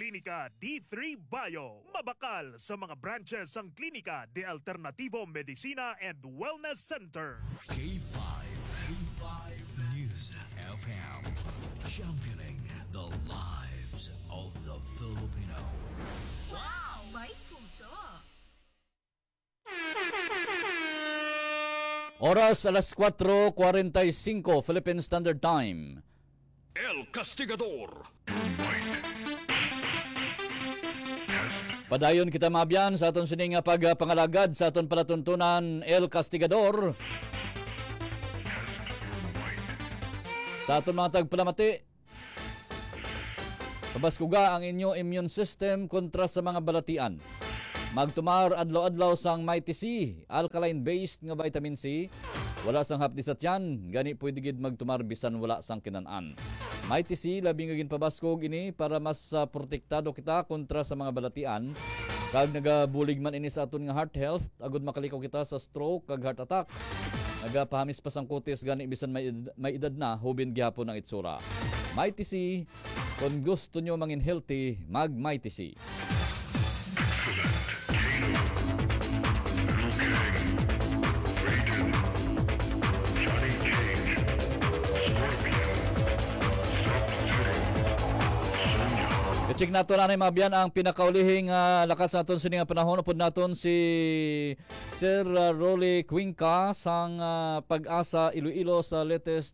Klinika D3 Bio. Mabakal sa mga branches ang Klinika de Alternativo Medicina and Wellness Center. K5 News FM, championing the lives of the Filipino. Wow! May puso! Oras alas 4:45 Philippine Standard Time. El Castigador. Padayon kita mabyan sa aton sining pagpangalagad sa aton palatuntunan El Castigador. Sa aton mga tagpalamati, pabaskuga ang inyo immune system kontra sa mga balatian. Magtumar adlaw-adlaw sang Mighty C, alkaline-based nga vitamin C. Wala sang hapdi sa tiyan, gani pwede gid magtumar bisan wala sang kinanan. Mighty C, labing agin pabaskog ini para mas protektado kita kontra sa mga balatian. Kag nagabulig man ini sa aton nga heart health, agud makalikaw kita sa stroke kag heart attack. Nagapahamis pa sang kutis gani bisan may edad na, hubin gyapon ang itsura. Mighty C, kung gusto nyo mangin healthy, mag Mighty C. I-check nato na mabiyan ang pinakaulihing lakas sa aton sining panahon. Upod naton si Sir Rolly Cuenca sang Pag-asa Iloilo sa latest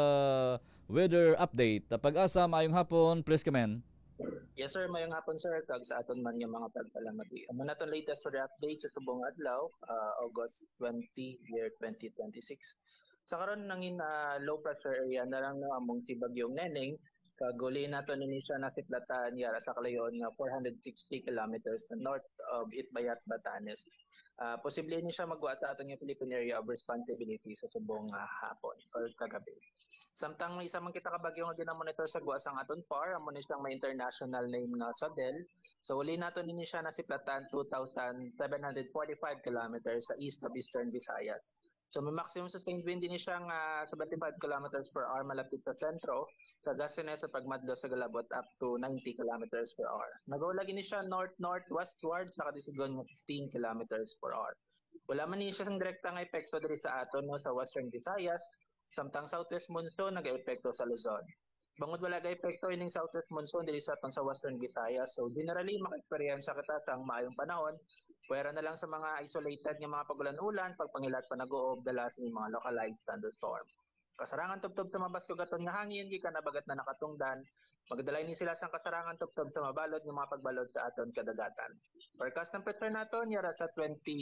weather update. Pag-asa, maayong hapon, please come in. Yes sir, mayong hapon sir, kag sa aton man yung mga pagpalamati. Amo naton latest weather update sa tubong adlaw, August 20, year 2026. Sa karon nangin low pressure area na lang na among si Bagyong Neneng. Kaguli nato ni siya nasiplatan yara sa kalayon nga 460 kilometers north of Itbayat, Batanes. Posible ni siya magwa sa aton nga Philippine Area of Responsibility sa subong hapon or kagabi. Samtang may isa man kita kabagyo nga ginamonitor sa guwa sang aton PAR, amo ni siyang may international name nga Sodel. So uli nato ni siya nasiplatan 2,745 kilometers sa east of Eastern Visayas. So may maximum sustained wind din siyang 75 kilometers per hour malapit sa sentro. Kagasin sa pagmadlo sa galabot up to 90 kilometers per hour. Nagawala gini siya north-northwestward sa kadisigon nga 15 kilometers per hour. Wala man ni siya sang direktang epekto diri sa aton no, sa Western Visayas. Samtang southwest monsoon nag-epekto sa Luzon. Bangod wala ga-epekto ining southwest monsoon diri sa aton sa Western Visayas. So generally maka-experience kita sang maayong panahon. Pwera na lang sa mga isolated nga mga pagulan-ulan, pagpangilat pa nag-oob dalas ni mga localized thunderstorm. Kasarangan tubtob sa mabaskog aton nga hangin gikan na bagat na nakatungdan. Magdalay ni sila sang kasarangan tubtob sa mabalod nga mga pagbalod sa aton kadagatan. Forecast temperature naton yara sa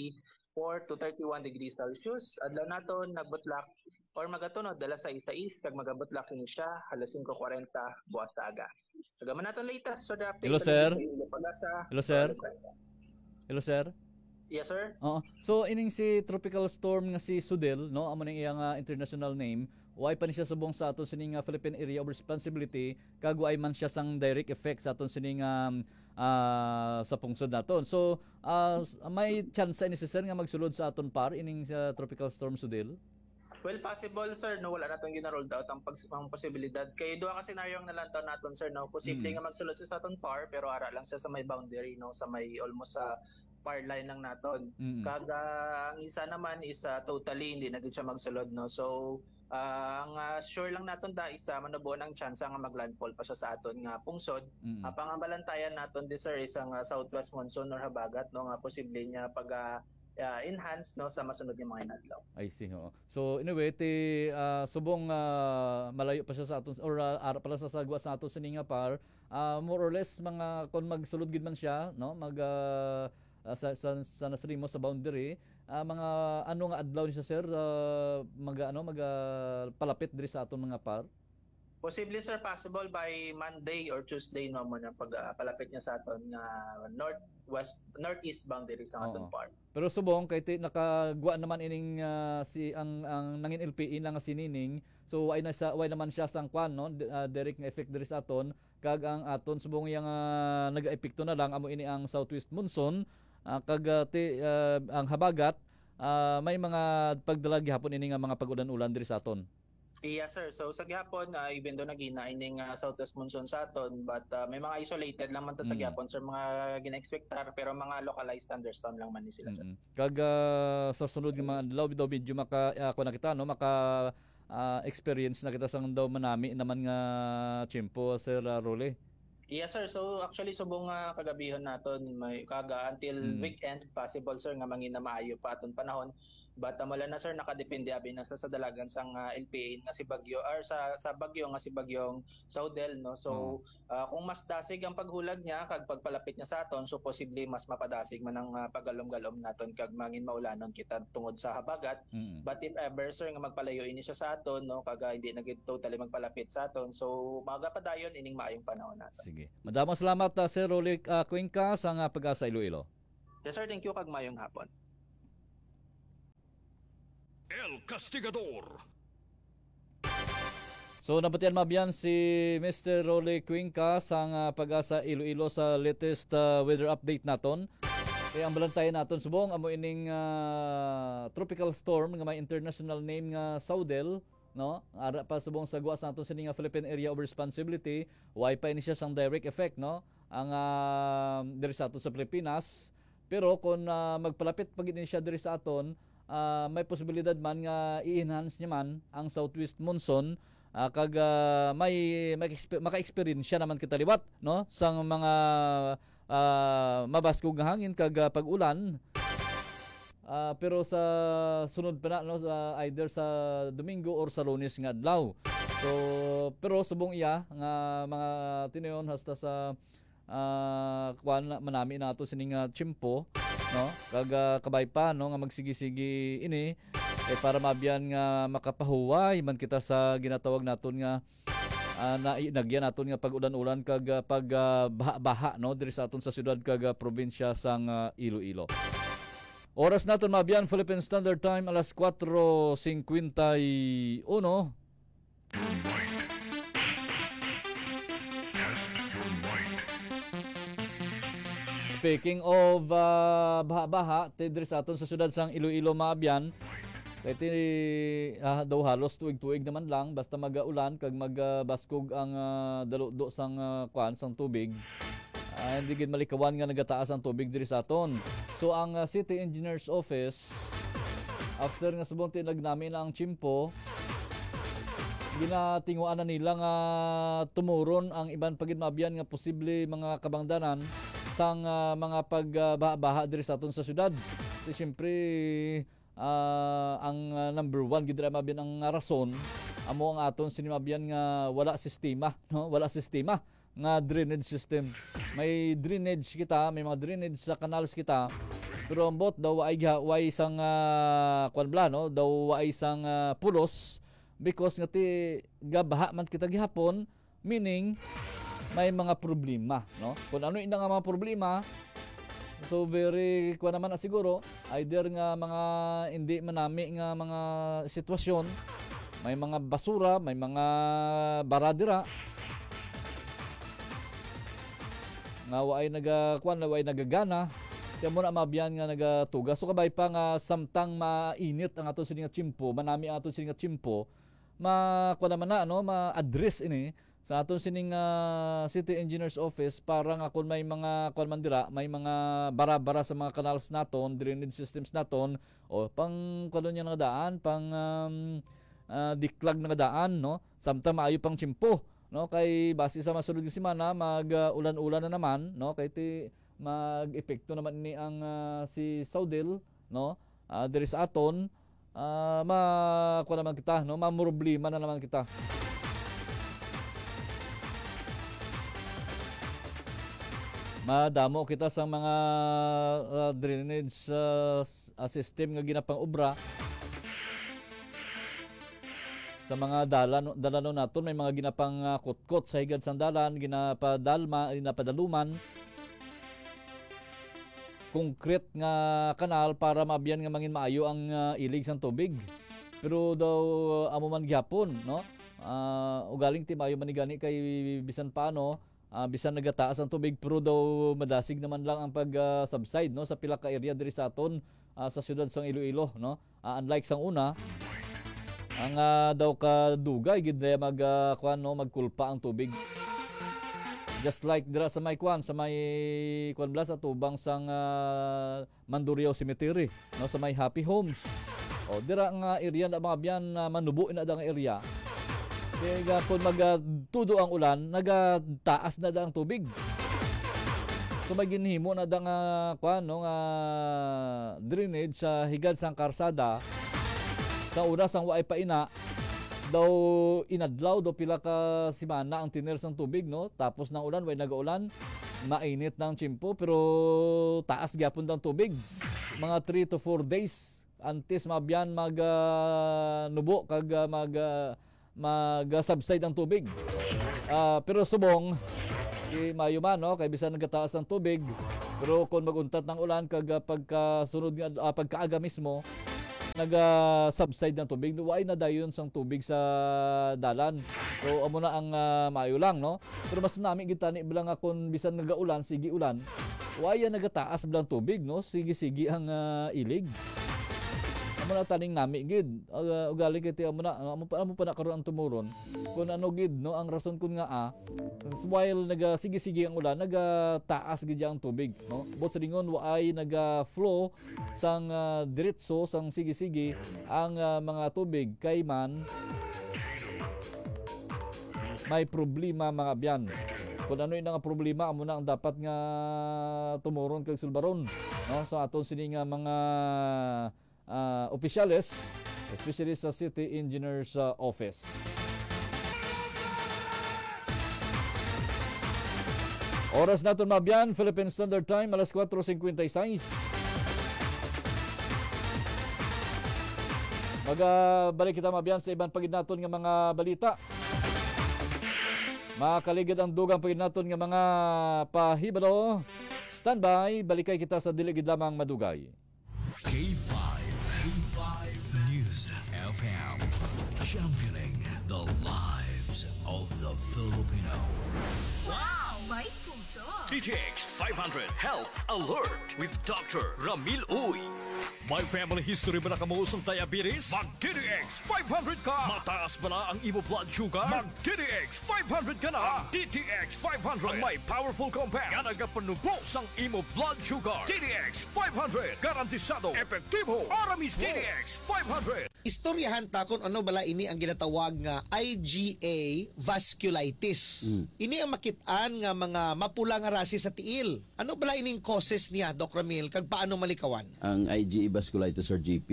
24 to 31 degrees Celsius. Adlaw naton nagbutlak or magatunod dala sa isa-is kag magabutlak ni siya alas 5:40 buwas sa aga. Agaman naton latest so the update. Hello sir. Hello sir. Hello sir. Yes sir. So ining si tropical storm nga si Sudel, no, amo ning iyang international name, way pa ni siya subong sa aton sining Philippine Area of Responsibility, kag way man siya sang direct effect sa aton sining sa pungsod naton. So may chance ni si sir nga magsulod sa aton par ining sa tropical storm Sudel? Well, possible sir, no, wala natong gina-roll out ang posibilidad. Kay duha ka scenario ang nalantaw naton sir, no, posible nga magsulod sa aton par pero ara lang siya sa may boundary, no, sa may almost sa par line lang naton. Kaga ang isa naman is totally hindi na gid siya magsulod, no. So ang sure lang naton da isa manubuon ang chance nga maglandfall pa siya sa aton nga pungsod. Pangambalantayan naton di sir isang southwest monsoon or habagat, no, nga posible niya pag enhance, no, sa masunod nga mga inadlaw. I see. So anyway, subong malayo pa siya sa aton or ara pala sa sagwa sa aton sining nga par, more or less mga kon magsulod gid man siya, no, mag sa nasrimo sa boundary, mga ano nga adlaw ni siya sir, palapit diri sa aton mga par? Posible sir, possible by Monday or Tuesday no mo na pag palapit niya sa aton nga northeast boundary sa aton part. Pero subong kay nakagwa naman ining ang nangin LPE na nga sinining. So way naman siya sang kwan, no, direct nga effect diri sa aton, kag ang aton subong yang naga-epekto na lang amo ini ang southwest monsoon, kag ang habagat may mga pagdala gihapon ini nga mga pag-ulan-ulan diri sa aton. Yes sir. So sa gyapon even though nagina ining southwest monsoon sa aton but may mga isolated lang man ta sa gyapon sir mga gina-expectar pero mga localized thunderstorm lang man ni sila sir. Kag sa sunod nga mga adlaw daw medyo maka ako na kita no maka experience na kita sang daw manami naman nga tiyempo Sir Rolly. Yes sir. So actually subong kagabihon naton may kaga until weekend possible sir nga mangin na maayo pa aton panahon. But wala na sir nakadepende abi na sa dalagan sang LPA nga si Bagyo or sa Bagyo nga si Bagyong Saudel no. So kung mas dasig ang paghulag niya kag pagpalapit niya sa aton so posible mas mapadasig man ang pagalom-galom naton kag mangin maulanon kita tungod sa habagat. But if ever sir nga magpalayo ini siya sa aton no kag hindi na gid totally magpalapit sa aton so magapadayon ining maayong panahon naton. Sige. Madamong salamat Sir Rolly Cuenca sa Pag-asa Iloilo. Yes sir, thank you kag maayong hapon. El Castigador. So nabatian mabiyan si Mr. Rolly Cuenca sa Pag-asa Iloilo sa latest weather update naton. Kaya ang balantayan naton subong amo ining tropical storm nga may international name nga Saudel no ara pa subong sa guwas naton sa nga Philippine Area of Responsibility way pa ini siya sang direct effect no ang diri sa aton sa Pilipinas pero kung magpalapit pag ini siya diri sa aton may posibilidad man nga i-enhance niya man ang southwest monsoon kag may maka-experience siya naman kita liwat no sang mga mabaskog nga hangin kag pag-ulan. Pero sa sunod pa na no either sa Domingo or sa Lunes nga adlaw. So pero subong iya nga mga tinuyon hasta sa kuan manami nato sining tiyempo no kag kabay pa no nga magsigi-sigi ini para mabiyan nga makapahuway man kita sa ginatawag naton nga nagyan naton nga pag-ulan-ulan kag pagbaha no diri sa aton sa syudad kag probinsya sang Iloilo. Oras naton mabiyan Philippine Standard Time alas 4:51. Speaking of baha-baha, diri sa aton sa syudad sang Iloilo maabyan, kay daw halos tuig-tuig naman lang basta mag-ulan kag magbaskog ang daludo sang sang tubig. Hindi gid malikawan nga nagataas ang tubig diri sa aton. So ang City Engineers Office after nga subong tinagnami na ang tiyempo ginatinguan na nila nga tumuron ang iban pagid maabyan nga posible mga kabangdanan sang mga pagbaha diri sa aton sa syudad. Kasi siyempre ang number one gid maabyan ang rason amo ang aton sinimabyan nga wala sistema no wala sistema nga drainage system. May drainage kita, may mga drainage sa canals kita. Pero ambot daw way isang kwanbla no, daw way isang pulos because nga ti gabaha man kita gihapon, meaning may mga problema no. Kung ano ina nga mga problema, so very kuan naman siguro either nga mga hindi manami nga mga sitwasyon, may mga basura, may mga baradira nga way nagagana kaya mo na mabiyan nga nagatugas. So kabay pa nga samtang mainit ang aton sining tiyempo, manami ang aton sining tiyempo, kuan naman na no, ma-address ini sa aton sining City Engineers Office para nga kung may mga kuan man dira, may mga bara-bara sa mga canals naton, drainage systems naton o pang kuan nya nga daan, pang diklag nga daan no, samtang maayo pang tiyempo. No kay base sa masulod nga semana mag-ulan-ulan na naman no kay ti mag-epekto naman ni ang si Saudel no diri sa aton kuan naman kita no mamroblema na naman kita. Madamo kita sa mga drainage system nga ginapang obra sa mga dalan naton. May mga ginapang kutkot sa higad sang dalan, ginapadaluman concrete nga kanal para maabyan nga mangin maayo ang ilig sang tubig. Pero daw amo man gyapon no ugaling ti maayo manigani kay bisan paano bisan nagataas ang tubig pero daw madasig naman lang ang pag subside no sa pila ka area diri sa aton sa siyudad sang Iloilo no unlike sang una Ang daw kadugay gid na magkulpa ang tubig. Just like dira sa may sa may bla sa tubang sang Mandurriao Cemetery, no, sa may Happy Homes. O dira nga area na mga biyan manubo na da nga area. Kaya kung magtudo ang ulan, nagataas na da ang tubig. So may ginhimo na da nga drainage sa higad sang karsada. Sa una sang waay pa ina daw inadlaw do pila ka simana ang tiner sang tubig, no, tapos ng ulan way nagaulan, mainit ng tsimpo pero taas gyapon ang tubig mga 3 to 4 days antes mabyan nubo kag mag-subside ang tubig. Pero subong mayo man, no, kay bisan nagataas ang tubig pero kung maguntat ng ulan kag pagkasunod nga pagkaaga mismo naga-subside ng tubig, way na dayon sang tubig sa dalan. So amo na ang maayo lang, no. Pero mas nami gitani bilang akon bisan nagaulan sige ulan, way nagataas bilang tubig, no, sige ang ilig. Amo na taning nami gid ugali kiti amo pa na karon ang tumuron kun ano gid, no, ang rason kun nga while sige ang ulan nagataas gid ang tubig, no, bot sa dingon waay naga-flow sang diretso sang sige ang mga tubig kay man may problema mga biyan. Kung ano yung nga problema, amo na ang dapat nga tumuron kag sulbaron, no, sa aton sini nga mga opisyales, especially sa City Engineers Office. Oras natin mabyan, Philippine Standard Time, alas 4:56. Magbalik kita mabyan sa ibang pagid naton nga mga balita. Makaligid ang dugang pagid naton nga mga pahibalo. Standby, balikay kita sa diligid lamang madugay. K5 News FM, championing the lives of the Filipino. Wow, may puso! TTX 500 Health Alert with Dr. Ramil Uy. May family history ba na kamuusong diabetes? Mag-DTX 500 ka! Mataas ba na ang imo blood sugar? Mag-DTX 500 ka na! DTX 500 ang may powerful compounds nga nagapanubos ang imo blood sugar. DTX 500 garantisado, epektibo, para mismo. DTX 500. Istoryahan ta kung ano bala ini ang ginatawag nga IgA vasculitis. Ini ang makitaan nga mga mapula nga rasi sa tiil. Ano bala ining causes niya, Doc Ramil, kag paano malikawan? Ang IgA vasculitis or GP,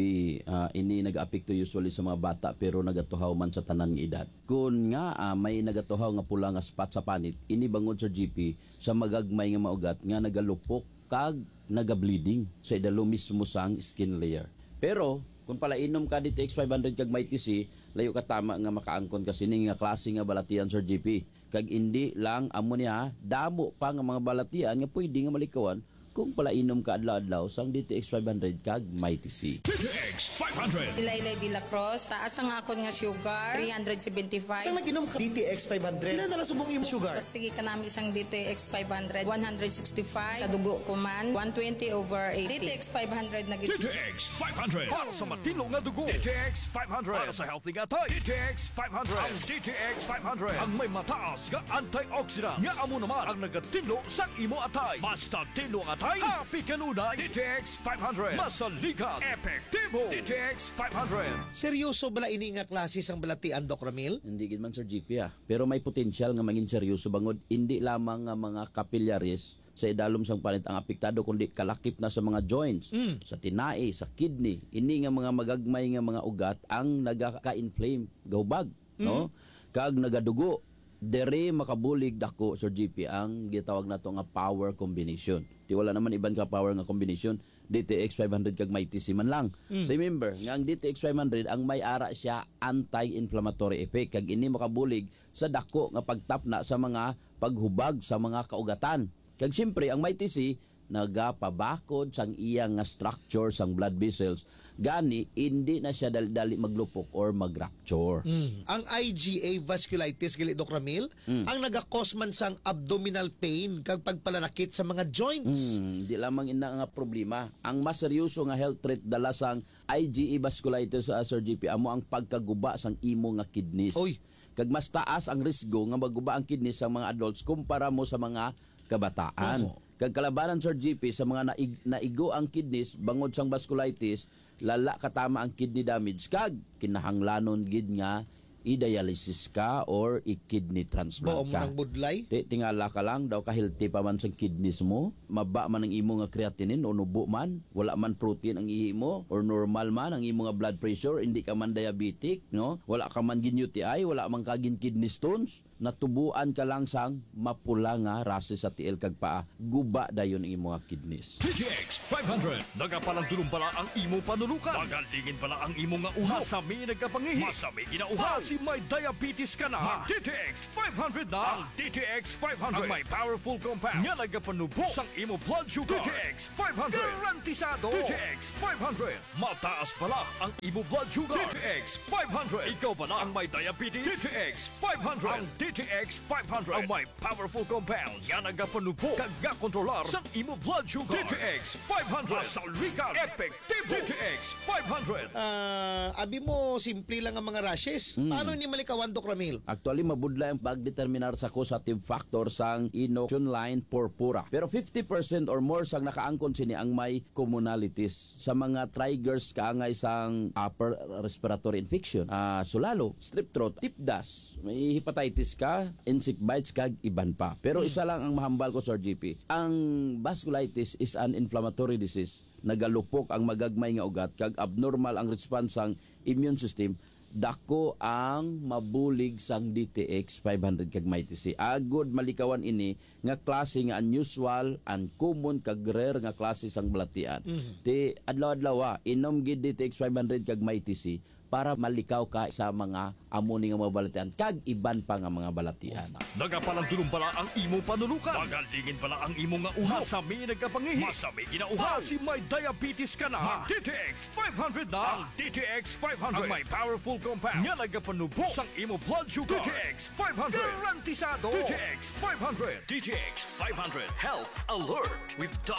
ini nag-apekto usually sa mga bata pero nagatuhaw man sa tanan nga edad. Kung nga may nagatuhaw nga pula nga spot sa panit, ini bangod sa GP sa magagmay nga maugat nga nagalupok kag naga-bleeding sa idalo mismo sang skin layer. Pero kung pala inom ka DTX 500 kag may TC, layo ka tama nga makaangkon kasi ning nga klase nga balatian Sir GP. Kag hindi lang amo niya damo pa nga mga balatian nga pwede nga malikawan kung pala inom ka adlaw-adlaw sang DTX 500 kag may TC. DTX 500. Ilaylay de la Cruz, taas ang akon nga sugar, 375. Saan naginom ka DTX 500? Ilan na subong imo sugar? Tigi ka namin isang DTX 500, 165. Sa dugo ko man, 120/80. DTX 500 na gito. DTX 500 para sa matino nga dugo. DTX 500 para sa healthy nga tay. DTX 500 ang DTX 500 ang may mataas nga antioxidant nga amo naman ang nagatino sa imo atay. Basta tino nga atay, happy kanunay. DTX 500 masalikat, epektibo. DTX 500. Seryoso bala ini nga klase sang balatian, Doc Ramil? Hindi gid man Sir GP pero may potensyal nga mangin seryoso bangod hindi lamang nga mga capillaries sa idalom sang panit ang apektado kundi kalakip na sa mga joints, sa tinai, sa kidney. Ini nga mga magagmay nga mga ugat ang nagaka-inflame, gahubag, no? Kag nagadugo. Dere makabulig dako Sir GP ang gitawag nato nga power combination. Di wala naman iban ka power nga combination. DTX 500 kag may TC man lang. Remember, nga ang DTX 500 ang may ara siya anti-inflammatory effect kag ini makabulig sa dako nga pagtapna sa mga paghubag sa mga kaugatan. Kag siyempre ang may TC nagapabakod sang iyang nga structure sang blood vessels, gani hindi na siya dali maglupok or mag-rupture. Ang IgA vasculitis, gali Doc Ramil, ang nagakos man sang abdominal pain kag pagpalanakit sa mga joints. Di lamang ina nga problema. Ang mas seryoso nga health threat dala sang IgA vasculitis sa Sir GP amo ang pagkaguba sang imo nga kidneys. Oy. Kag mas taas ang risgo nga maguba ang kidneys sa mga adults kumpara mo sa mga kabataan. Kag kalabanan Sir GP sa mga naigo ang kidneys bangod sang vasculitis, lala katama ang kidney damage kag kinahanglanon gid nga i-dialysis ka or i-kidney transplant Bao mo ka. ng budlay? Tingala ka lang daw ka-healthy pa man sa kidneys mo, maba man ang imo nga creatinine o nubo man, wala man protein ang ihi mo or normal man ang imo nga blood pressure, hindi ka man diabetic, no? Wala ka man gin UTI, wala man ka gin kidney stones, natubuan ka lang sang mapula nga rases sa tiil kag paa, guba dayon ang imo nga kidneys. DTX 500. Nagapalang pala ang imo panulukan. Magalingin pala ang imo nga ulo. Masami nagkapangihi. Masami ginauhan. Si may diabetes ka na. DTX 500 na. Ang DTX 500. Ang may powerful compounds. Nga nagapanubo sang imo blood sugar. DTX 500. Garantisado. DTX 500. Mataas pala ang imo blood sugar. DTX 500. Ikaw pala ang may diabetes. DTX 500. Ang DTX 500 ang may powerful compounds nga nagapanubo kag kontrolar sa imo blood sugar. DTX 500 masalwikan epektibo. DTX 500. Abi mo simple lang ang mga rashes. Paano ni malikawan Doc Ramil? Actually, mabudla ang pagdeterminar sa causative factor sang inoculation line purpura. Pero 50% or more sang nakaangkon sini ang may commonalities sa mga triggers kaangay sang upper respiratory infection. Sulalo, strep throat, tip dust, may hepatitis ka, insect bites kag iban pa. Pero isa lang ang mahambal ko Sir GP. Ang vasculitis is an inflammatory disease. Nagalupok ang magagmay nga ugat kag abnormal ang response sang immune system. Dako ang mabulig sang DTX 500 kag MyTC. Agod malikawan ini nga klase nga unusual, uncommon kag rare nga klase sang balatian. Ti adlaw-adlaw inom gid DTX 500 kag MyTC para malikaw ka sa mga amoni nga mga balatian kag iban pa nga mga balatian. Nagapalang pala ang imo panulukan. Magalingin pala ang imo nga ulo. Masami nagkapangihi. Masami ginauhan. Si may diabetes ka na. DTX 500 na. Ang DTX 500 ang may powerful compounds nga nagapanubo sang imo blood sugar. DTX 500 garantisado. DTX 500. DTX 500 Health Alert with